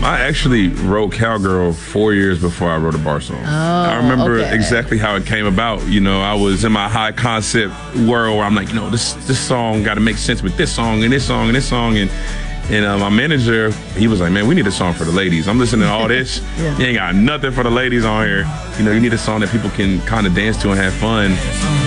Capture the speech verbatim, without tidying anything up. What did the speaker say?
I actually wrote Cowgirl four years before I wrote a bar song. Oh, I remember okay. exactly how it came about. You know, I was in my high concept world where I'm like, you know, this this song got to make sense with this song and this song and this song. And and uh, my manager, he was like, man, we need a song for the ladies. I'm listening to all this. Yeah. You ain't got nothing for the ladies on here. You know, you need a song that people can kind of dance to and have fun.